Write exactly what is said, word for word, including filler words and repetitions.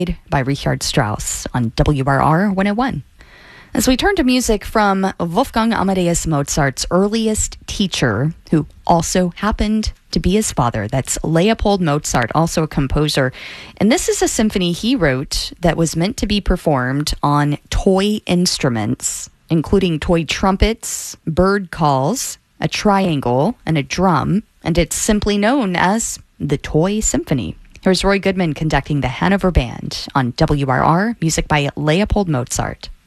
by Richard Strauss on W R R one oh one. As we turn to music from Wolfgang Amadeus Mozart's earliest teacher, who also happened to be his father. That's Leopold Mozart, also a composer. And this is a symphony he wrote that was meant to be performed on toy instruments, including toy trumpets, bird calls, a triangle, and a drum. And it's simply known as the Toy Symphony. Here's Roy Goodman conducting the Hanover Band on W R R, music by Leopold Mozart.